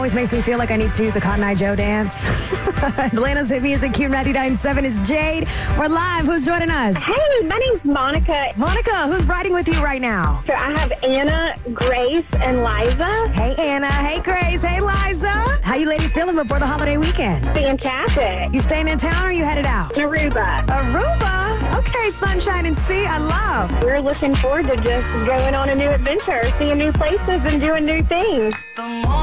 Always makes me feel like I need to do the Cotton Eye Joe dance. Atlanta's hit music, Q99.7 is Jade. We're live. Who's joining us? Hey, my name's Monica. Monica, who's riding with you right now? So I have Anna, Grace, and Liza. Hey, Anna. Hey, Grace. Hey, Liza. How you ladies feeling before the holiday weekend? Fantastic. You staying in town or you headed out? Aruba. Aruba? Okay, sunshine and sea. I love. We're looking forward to just going on a new adventure, seeing new places and doing new things.